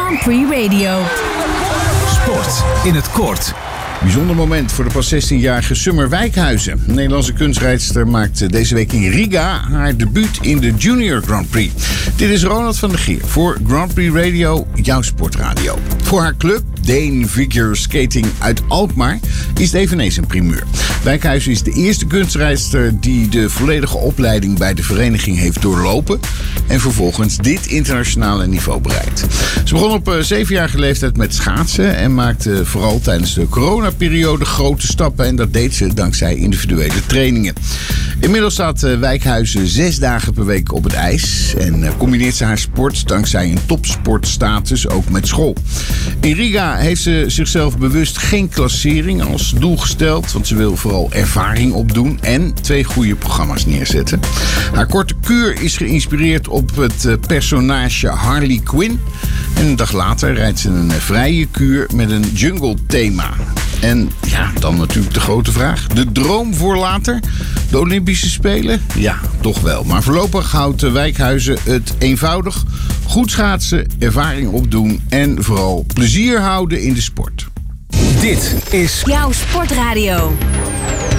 Grand Prix Radio. Sport in het kort. Bijzonder moment voor de pas 16-jarige Summer Wijkhuizen. Een Nederlandse kunstrijdster maakt deze week in Riga haar debuut in de Junior Grand Prix. Dit is Ronald van der Geer voor Grand Prix Radio, jouw sportradio. Voor haar club, Dane Figure Skating uit Alkmaar, is het eveneens een primeur. Wijkhuizen is de eerste kunstrijdster die de volledige opleiding bij de vereniging heeft doorlopen en vervolgens dit internationale niveau bereikt. Ze begon op 7-jarige leeftijd met schaatsen en maakte vooral tijdens de coronaperiode grote stappen en dat deed ze dankzij individuele trainingen. Inmiddels staat Wijkhuizen 6 dagen per week op het ijs en combineert ze haar sport dankzij een topsportstatus ook met school. In Riga heeft ze zichzelf bewust geen klassering als doel gesteld, want ze wil vooral ervaring opdoen en 2 goede programma's neerzetten. Haar korte kuur is geïnspireerd op het personage Harley Quinn. En een dag later rijdt ze een vrije kuur met een jungle thema. En ja, dan natuurlijk de grote vraag. De droom voor later? De Olympische Spelen? Ja, toch wel. Maar voorlopig houdt Wijkhuizen het eenvoudig. Goed schaatsen, ervaring opdoen en vooral plezier houden in de sport. Dit is Jouw sportradio.